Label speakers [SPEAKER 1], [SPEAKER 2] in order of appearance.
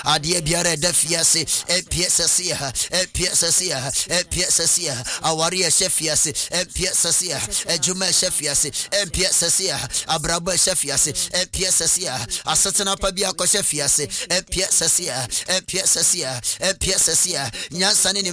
[SPEAKER 1] adie biara da fiase PSSia PSSia awari chefiase PSSia ejuma chefiase PSSia abrabo chefiase PSSia asatena pa bia ko chefiase PSSia nyansa ne